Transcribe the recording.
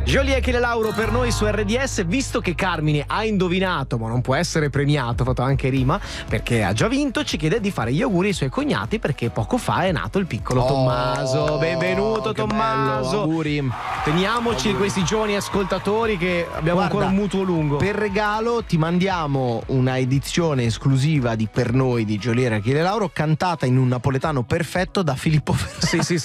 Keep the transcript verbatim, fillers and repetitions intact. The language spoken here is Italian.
Jolie Achille Lauro per noi su R D S, visto che Carmine ha indovinato ma non può essere premiato, ha fatto anche rima perché ha già vinto, ci chiede di fare gli auguri ai suoi cognati perché poco fa è nato il piccolo oh, Tommaso. Benvenuto Tommaso, bello, auguri. Teniamoci auguri. Questi giovani ascoltatori che abbiamo Guarda, ancora un mutuo lungo. Per regalo ti mandiamo una edizione esclusiva di Per noi di Jolie Achille Lauro cantata in un napoletano perfetto da Filippo Ferrari. Sì, sì,